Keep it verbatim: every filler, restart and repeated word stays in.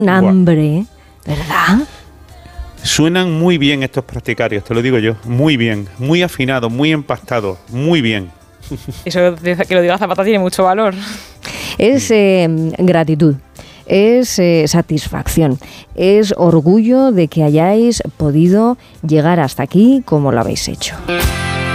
un hambre, ¿verdad? Suenan muy bien estos practicarios, te lo digo yo, muy bien, muy afinados, muy empastados, muy bien. Eso de que lo diga Zapata tiene mucho valor. Es eh, gratitud, es eh, satisfacción, es orgullo de que hayáis podido llegar hasta aquí como lo habéis hecho.